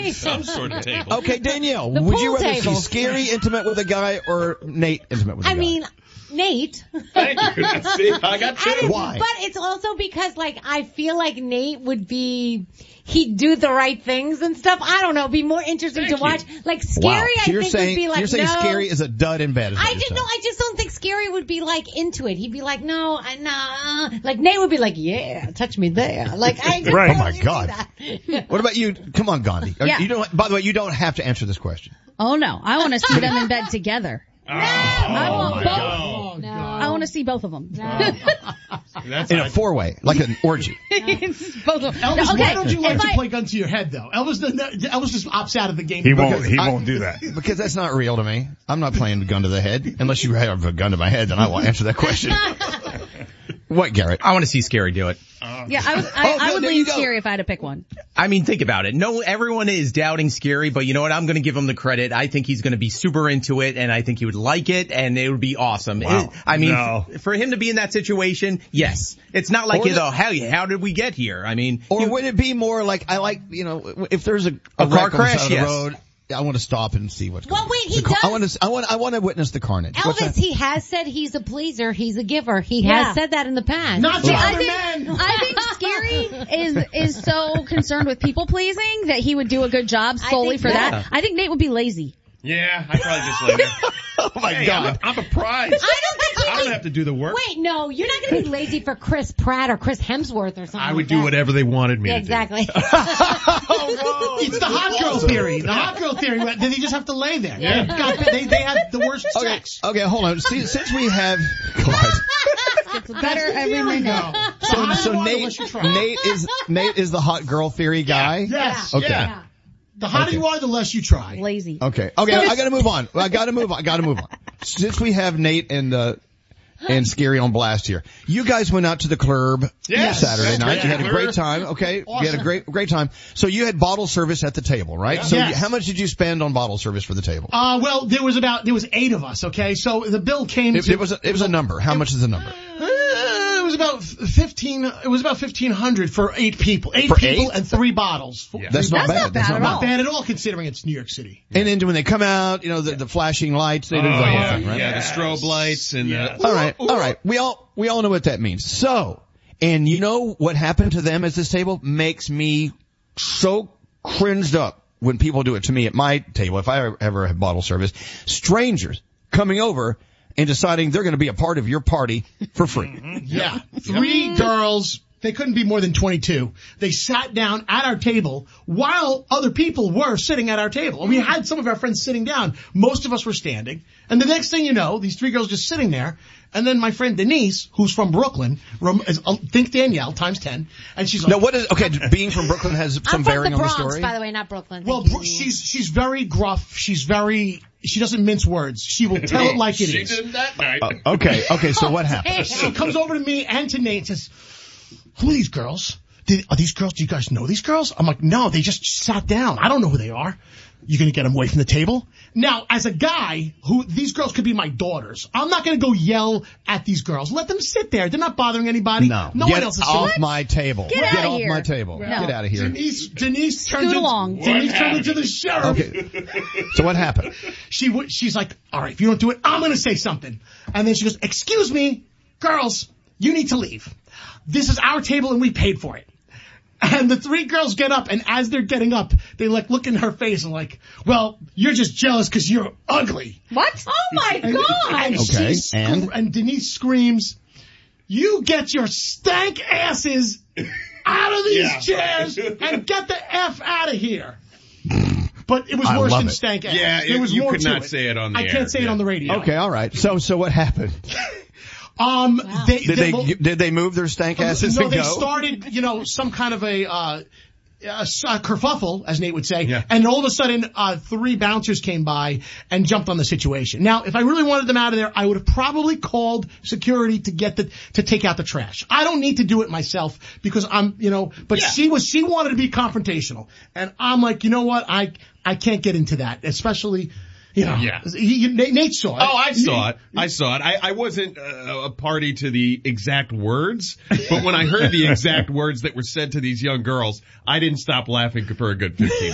some sort of table. Okay, Danielle, The would you pool rather table. see Scary intimate with a guy or Nate intimate with a guy? I mean, Nate. Thank you. See, I got two. Why? But it's also because, like, I feel like Nate he'd do the right things and stuff. I don't know, be more interesting to watch. Like, Scary, wow. So I you're think saying, would be like, you're saying no. Scary is a dud in bed. Is what I you're just saying. I just don't think Scary would be like into it. He'd be like, no, nah. Like Nate would be like, yeah, touch me there. Like I just Right. don't Oh my see God. that. What about you? Come on, Gandhi. Yeah. You don't. By the way, you don't have to answer this question. Oh no, I want to see them in bed together. I want both. God. No. I want to see both of them. That's In a four-way, like an orgy. Both of them. Elvis, Okay, why don't you let if you I- play gun to your head, though? Elvis just opts out of the game. He won't do that. Because that's not real to me. I'm not playing gun to the head. Unless you have a gun to my head, then I will answer that question. What, Garrett? I want to see Scary do it. Yeah, I would there lean you go. Scary if I had to pick one. I mean, think about it. No, everyone is doubting Scary, but you know what? I'm going to give him the credit. I think he's going to be super into it, and I think he would like it, and it would be awesome. Wow. For him to be in that situation, yes. It's not like, how did we get here? I mean, Or would it be more like, I like, if there's a A car wreck on the crash, side of the yes. road, I want to stop and see what's going on. Well, wait, he does. I want to witness the carnage. What's Elvis, that? he has said he's a pleaser, he's a giver. He Yeah. has said that in the past. Not to I other think, men. I think Scary is so concerned with people pleasing that he would do a good job solely think for so. that. I think Nate would be lazy. Yeah, I probably just like it. Oh my Hey, God. I'm a prize. I don't think I don't have to do the work. Wait, no, you're not going to be lazy for Chris Pratt or Chris Hemsworth or something. I like would do that. whatever they wanted me Yeah, to exactly. It's the hot girl theory. The hot girl theory. Then they just have to lay there. Yeah. God, they have the worst sex. Okay, hold on. Since we have, God. It's better every Theory, minute. though. So Nate is the hot girl theory guy? Yes. Okay. Yeah. The hotter you are, the less you try. Lazy. Okay, I gotta move on. I gotta move on. Since we have Nate and Scary on blast here, you guys went out to the club Yes. Saturday night. You had a Yeah. great time. Okay, you had a great time. So you had bottle service at the table, right? So Yes. how much did you spend on bottle service for the table? Well, there was 8 of us, okay? So the bill came It was a number. How much is the number? It was about 1,500 for 8 people. 8 For people 8? and 3 bottles. Yeah. That's not bad. That's not Not bad at all considering it's New York City. And then when they come out, the flashing lights, they do the whole thing, right? Yeah, the strobe lights and All right. We all know what that means. So, and you know what happened to them at this table makes me so cringed up when people do it to me at my table. If I ever have bottle service, strangers coming over and deciding they're going to be a part of your party for free. Yeah. 3 girls. They couldn't be more than 22. They sat down at our table while other people were sitting at our table. And we had some of our friends sitting down. Most of us were standing. And the next thing you know, these 3 girls just sitting there. And then my friend Denise, who's from Brooklyn, think Danielle times 10. And she's like, Now, being from Brooklyn has some I'm from bearing the on the Bronx, story? by the way, not Brooklyn. well, Thank you. she's very gruff. She doesn't mince words. She will tell it like it she is. did that night. Okay, so what happened? She comes over to me and to Nate and says, who are these girls? Are these girls? Do you guys know these girls? I'm like, no, they just sat down. I don't know who they are. You gonna get them away from the table? Now, as a guy these girls could be my daughters. I'm not gonna go yell at these girls. Let them sit there. They're not bothering anybody. No one get else is off sitting. my table. Get outta off here. my table. No. Get out of here. Denise turned Scoot along. into the sheriff. Okay. So what happened? She's like, all right, if you don't do it, I'm going to say something. And then she goes, excuse me, girls, you need to leave. This is our table and we paid for it. And the 3 girls get up, and as they're getting up, they look in her face and well, you're just jealous because you're ugly. What? Oh my God! Okay, And Denise screams, you get your stank asses out of these chairs and get the F out of here. But it was I worse love than it. stank ass. Yeah, there was you more could to not it. say it on the I air. can't say it on the radio. Okay, all right. So what happened? Did they move their stank asses No, and they go? started, some kind of a kerfuffle, as Nate would say, Yeah. and all of a sudden, 3 bouncers came by and jumped on the situation. Now, if I really wanted them out of there, I would have probably called security to take out the trash. I don't need to do it myself because but she wanted to be confrontational, and I'm like, you know what, I can't get into that, especially. Yeah. Nate saw it. Oh, I saw it. I wasn't a party to the exact words, but when I heard the exact words that were said to these young girls, I didn't stop laughing for a good 15 minutes.